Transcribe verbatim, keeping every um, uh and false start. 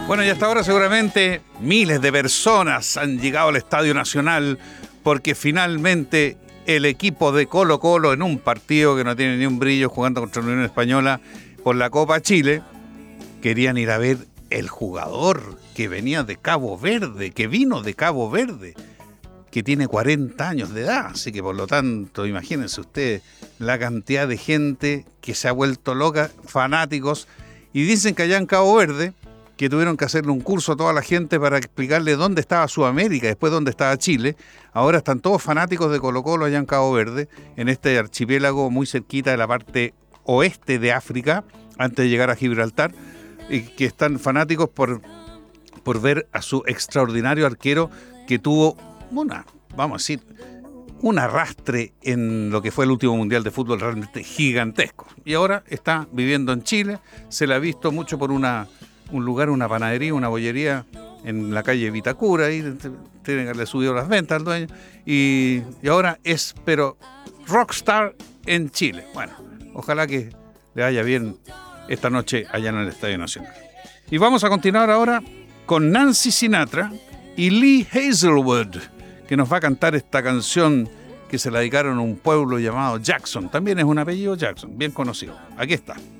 Bueno, y hasta ahora seguramente miles de personas han llegado al Estadio Nacional porque finalmente el equipo de Colo-Colo, en un partido que no tiene ni un brillo, jugando contra la Unión Española por la Copa Chile, querían ir a ver el jugador que venía de Cabo Verde, que vino de Cabo Verde, que tiene cuarenta años de edad. Así que por lo tanto, imagínense ustedes la cantidad de gente que se ha vuelto loca, fanáticos, y dicen que allá en Cabo Verde que tuvieron que hacerle un curso a toda la gente para explicarle dónde estaba Sudamérica, después dónde estaba Chile. Ahora están todos fanáticos de Colo-Colo allá en Cabo Verde, en este archipiélago muy cerquita de la parte oeste de África, antes de llegar a Gibraltar, y que están fanáticos por, por ver a su extraordinario arquero que tuvo una, vamos a decir, un arrastre en lo que fue el último Mundial de Fútbol realmente gigantesco. Y ahora está viviendo en Chile, se le ha visto mucho por una... un lugar, una panadería, una bollería en la calle Vitacura, ahí tienen que haberle subido las ventas al dueño, y, y ahora es, pero rockstar en Chile. Bueno, ojalá que le vaya bien esta noche allá en el Estadio Nacional. Y vamos a continuar ahora con Nancy Sinatra y Lee Hazelwood, que nos va a cantar esta canción que se la dedicaron a un pueblo llamado Jackson. También es un apellido Jackson, bien conocido. Aquí está.